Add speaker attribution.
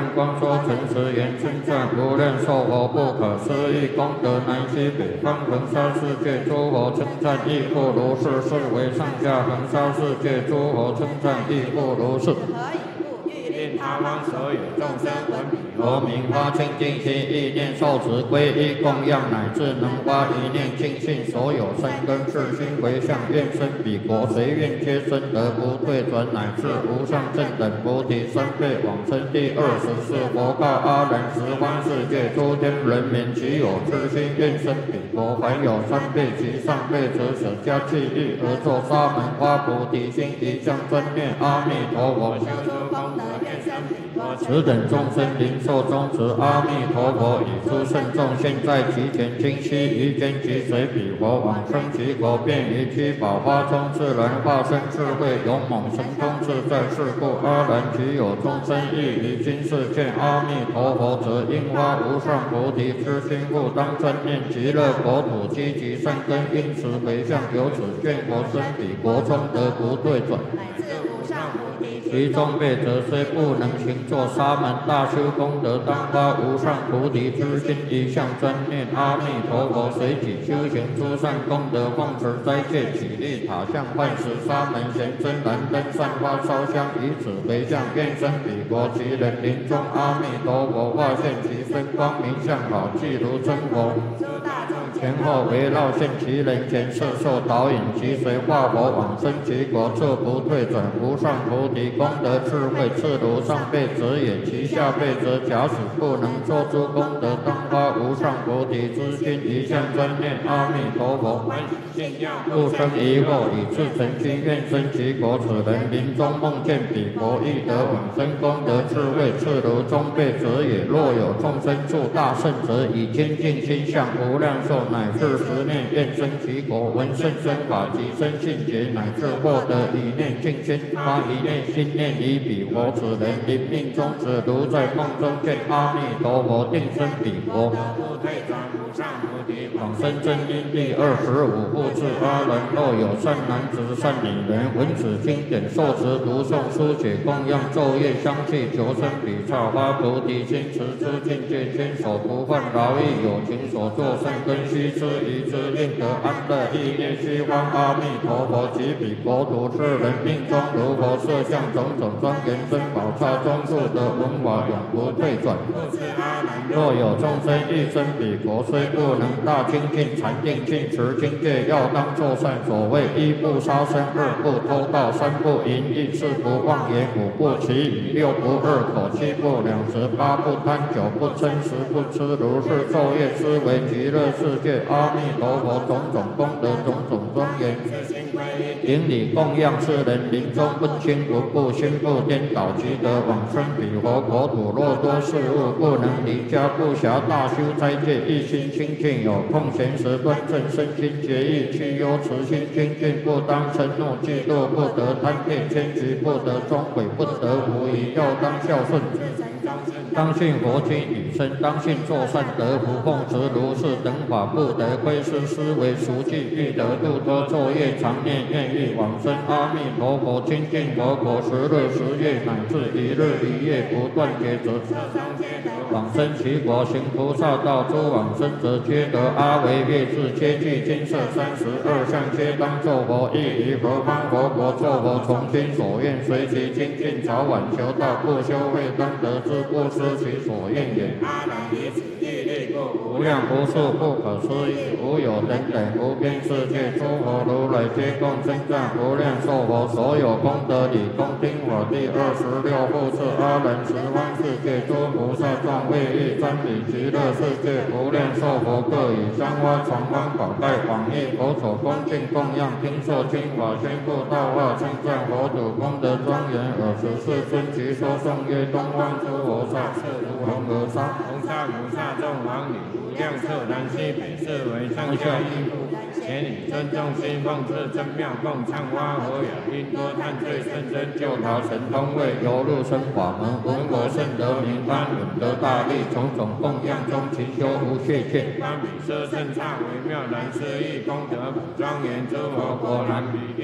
Speaker 1: 光说诚实言，称赞无量寿佛不可思议功德，南西北方恒沙世界诸佛称赞亦复如是，是为上下恒沙世界诸佛称赞亦复如是。他方所有众生闻彼佛名，发清净心，意念受持皈依供养，乃至能发一念净信，所有生根是心回向，愿生彼国，随愿皆生得不退转，乃至无上正等菩提三辈往生第24佛告阿人：十方世界诸天人民，其有痴心愿生彼国，凡有三辈及上辈者，舍家弃欲而作沙门花菩提心，一向专念阿弥陀佛，修诸功德，愿生彼国。此等众生灵寿终止，阿弥陀佛以诸圣众现在其前，今悉于间即随彼佛往生其国，便于七宝花中自然化身智慧勇猛神通自在。是故阿难，其有众生亦于今世见阿弥陀佛者，应发无上菩提之心，故当专念极乐国土，积极善根，因此回向，由此愿佛生彼国中得不退转。其中辈者虽不能行作沙门大修功德，当发无上菩提之心，一向专念阿弥陀佛，随己修行诸善功德，奉持斋戒，起立塔像，饭食沙门贤真燃灯，散花烧香，以此回向，愿生彼国。其人临终，阿弥陀佛化现其身，光明相好，即如真佛。前后围绕现其人前，摄受导引，其随化佛往生其国，这不退转无上菩提功德智慧，次如上辈者也。其下辈者，假使不能作诸功德，当发无上菩提之心，一向专念阿弥陀佛，不生疑惑，以至诚心愿生其国。此人临终梦见彼国，亦得往生功德智慧，次如中辈者也。若有众生住大圣者，以清净心向无量寿，乃至十念愿生其国，闻甚深法及生信解，乃至获得一念净心，发一念心念于彼国。此人临命终止，如在梦中见阿弥陀佛，定生彼国。往生正因第25复次阿难，若有善男子善女人，闻此经典，受持读诵书写供养昼夜相继，求生彼刹，发菩提心，持之境界，坚守不犯劳役，有情所作善根，须知于之，令得安乐。意念虚方阿弥陀佛，及彼国土是人命中，如佛设像种种庄严珍宝刹中住得文法，永不退转。若有众生欲生彼国，虽不能大精进禅定净持境界，要当作善。所谓一不杀生，二不偷盗，三不淫逸，四不妄言，五不绮语，六不恶口，七不两舌，八不贪酒，不嗔，十不痴。如是昼夜思维极乐世界阿弥陀佛种种功德，种种庄严，顶礼供养。世人临终不轻不怖，心不颠倒，即得往生彼佛国土。若多事物不能离家，不暇大修斋戒，一心清净，有空闲时端正身心节义，去忧慈心精进，不当嗔怒嫉妒，不得贪恋迁居，不得终悔，不得无疑，要当孝顺，当信佛经语声，当信作善得福，奉持如是等法，不得窥视思维熟记，欲得度脱昼夜常念愿欲往生阿弥陀佛清净佛国，10日10夜乃至1日1夜不断劫者，往生其国。行菩萨道诸往生者，皆得阿惟越致，皆具金色32相，皆当作佛。亦于何方佛国作佛，从心所愿，随其精进，早晚求道，不修慧当得之，不失其所愿也。无量无数不可思议，无有等等无边世界诸佛如来，皆共称赞无量寿佛，所有功德理恭听我。第26复次阿难，十方世界诸菩萨众为欲瞻彼极乐世界无量寿佛，各以香花传方宝盖往诣佛所恭敬供养，听受经法，宣布道化，称赞佛土功德庄严。尔时世尊即说颂曰：东方诸菩萨是如恒河沙，红沙菩萨众王女，无量色南西北，是为上下依附。且你尊重心，奉持真妙供，唱花和雅音多叹罪甚深，救逃神通位，游入生法门，闻我甚得名安稳得大利，种种供养中，勤修无懈欠。堪比舍甚刹微妙难思议功德宝庄严，诸佛果然比